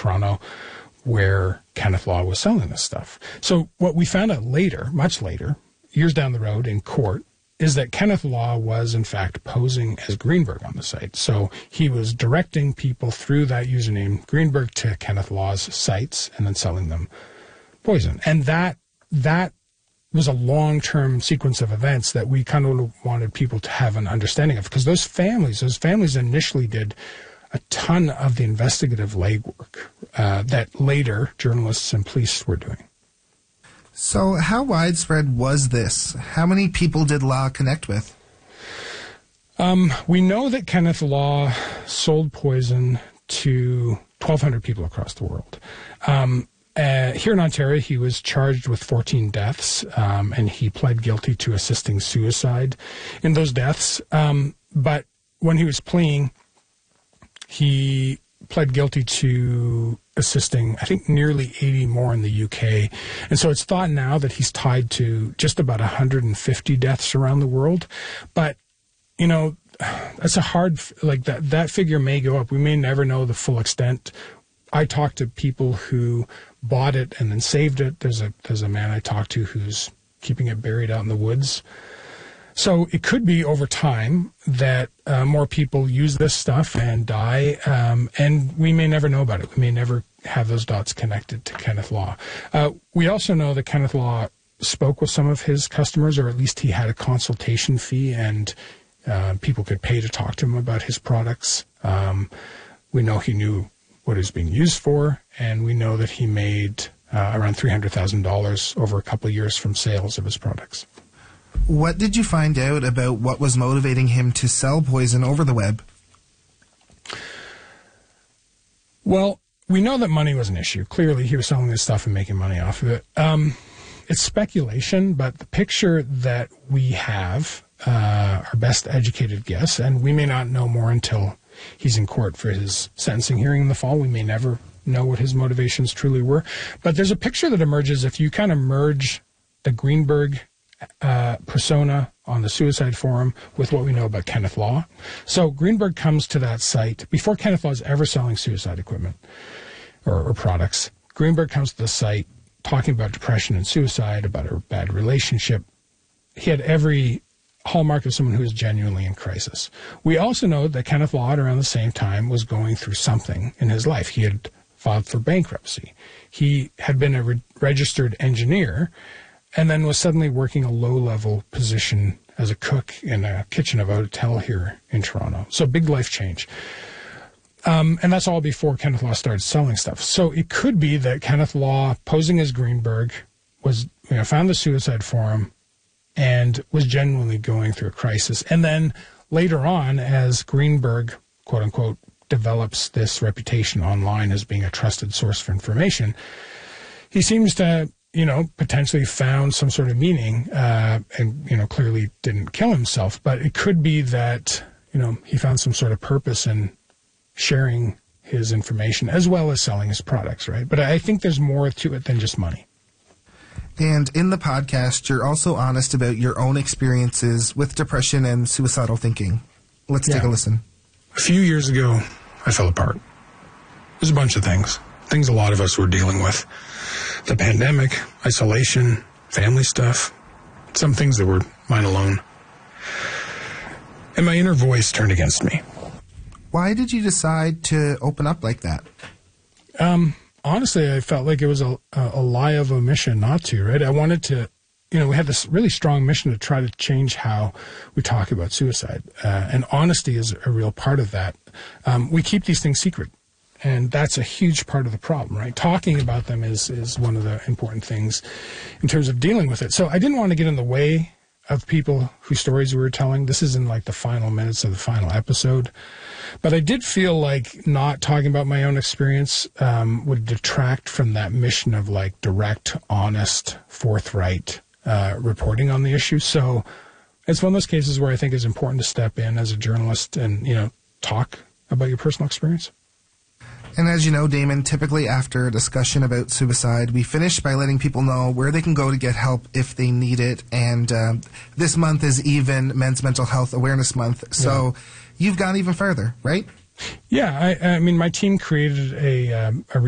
Toronto where Kenneth Law was selling this stuff. So what we found out later, much later, years down the road in court, is that Kenneth Law was, in fact, posing as Greenberg on the site. So he was directing people through that username, Greenberg, to Kenneth Law's sites and then selling them poison. And that was a long-term sequence of events that we kind of wanted people to have an understanding of, because those families initially did a ton of the investigative legwork that later journalists and police were doing. So how widespread was this? How many people did Law connect with? We know that Kenneth Law sold poison to 1,200 people across the world. Here in Ontario, he was charged with 14 deaths, and he pled guilty to assisting suicide in those deaths. But when he was pleading, he pled guilty to assisting, I think, nearly 80 more in the UK. And so it's thought now that he's tied to just about 150 deaths around the world. But, you know, that's a hard, like that figure may go up. We may never know the full extent. I talked to people who bought it and then saved it. There's a man I talked to who's keeping it buried out in the woods. So it could be over time that more people use this stuff and die, and we may never know about it. We may never have those dots connected to Kenneth Law. We also know that Kenneth Law spoke with some of his customers, or at least he had a consultation fee, and people could pay to talk to him about his products. We know he knew what it was being used for, and we know that he made around $300,000 over a couple of years from sales of his products. What did you find out about what was motivating him to sell poison over the web? Well, we know that money was an issue. Clearly, he was selling this stuff and making money off of it. It's speculation, but the picture that we have, our best educated guess, and we may not know more until he's in court for his sentencing hearing in the fall. We may never know what his motivations truly were. But there's a picture that emerges if you kind of merge the Greenberg persona on the suicide forum with what we know about Kenneth Law. So Greenberg comes to that site before Kenneth Law is ever selling suicide equipment or products. Greenberg comes to the site talking about depression and suicide, about a bad relationship. He had every hallmark of someone who is genuinely in crisis. We also know that Kenneth Law, around the same time, was going through something in his life. He had filed for bankruptcy. He had been a registered engineer and then was suddenly working a low-level position as a cook in a kitchen of a hotel here in Toronto. So big life change. And that's all before Kenneth Law started selling stuff. So it could be that Kenneth Law, posing as Greenberg, was, found the suicide forum and was genuinely going through a crisis. And then later on, as Greenberg, quote-unquote, develops this reputation online as being a trusted source for information, he seems to potentially found some sort of meaning, and, clearly didn't kill himself, but it could be that, he found some sort of purpose in sharing his information as well as selling his products, right? But I think there's more to it than just money. And in the podcast, you're also honest about your own experiences with depression and suicidal thinking. Let's take a listen. A few years ago, I fell apart. There's a bunch of things a lot of us were dealing with. The pandemic, isolation, family stuff, some things that were mine alone. And my inner voice turned against me. Why did you decide to open up like that? Honestly, I felt like it was a lie of omission not to, right? I wanted to, we had this really strong mission to try to change how we talk about suicide. And honesty is a real part of that. We keep these things secret. And that's a huge part of the problem, right? Talking about them is one of the important things in terms of dealing with it. So I didn't want to get in the way of people whose stories we were telling. This is in like the final minutes of the final episode. But I did feel like not talking about my own experience would detract from that mission of like direct, honest, forthright reporting on the issue. So it's one of those cases where I think it's important to step in as a journalist and, talk about your personal experience. And as you know, Damon, typically after a discussion about suicide, we finish by letting people know where they can go to get help if they need it. And this month is even Men's Mental Health Awareness Month. So you've gone even further, right? Yeah. I mean, my team created a